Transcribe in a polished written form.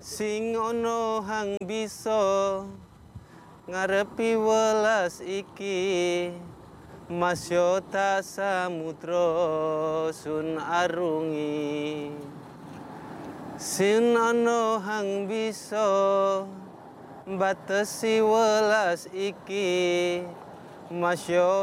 Sing ono hang bisa ngarepi welas iki, masyota samudra sun arungi. Sing ono hang bisa batesi welas iki, masyota